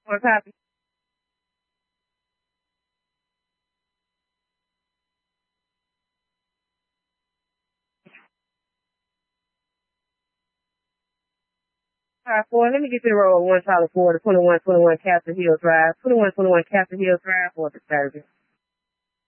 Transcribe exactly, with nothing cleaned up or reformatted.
One copy. Five four. Let me get to the road. One solid four to twenty-one twenty-one Capitol Hill Drive. twenty-one twenty-one Capitol Hill Drive for the service.